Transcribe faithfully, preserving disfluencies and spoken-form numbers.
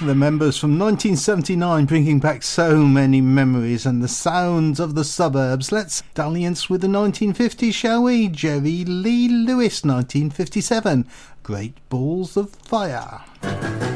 The Members from nineteen seventy-nine, bringing back so many memories and the sounds of the suburbs. Let's dalliance with the nineteen fifties, shall we? Jerry Lee Lewis, nineteen fifty-seven, Great Balls of Fire.